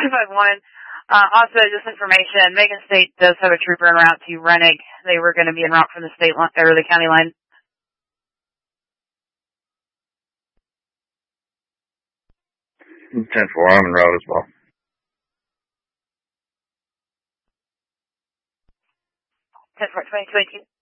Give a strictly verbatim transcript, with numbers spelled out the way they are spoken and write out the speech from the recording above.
five five one. Uh, also, just information, Macon State does have a trooper en route to Rennick. They were going to be en route from the state line, or the county line. ten four, I'm en route as well. ten four, twenty twenty-two.